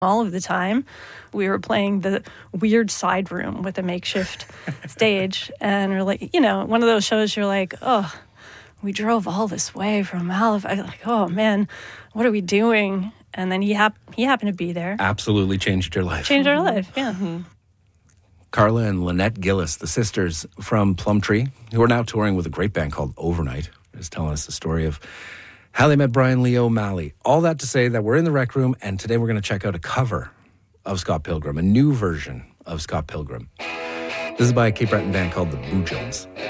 all of the time. We were playing the weird side room with a makeshift stage. And we're like, one of those shows you're like, oh, we drove all this way from Halifax. Like, oh, man, what are we doing? And then he happened to be there. Absolutely changed your life. Changed our life, yeah. Mm-hmm. Carla and Lynette Gillis, the sisters from Plumtree, who are now touring with a great band called Overnight, is telling us the story of how they met Brian Lee O'Malley. All that to say that we're in the Rec Room, and today we're going to check out a cover of Scott Pilgrim, a new version of Scott Pilgrim. This is by a Cape Breton band called the Boo Jones.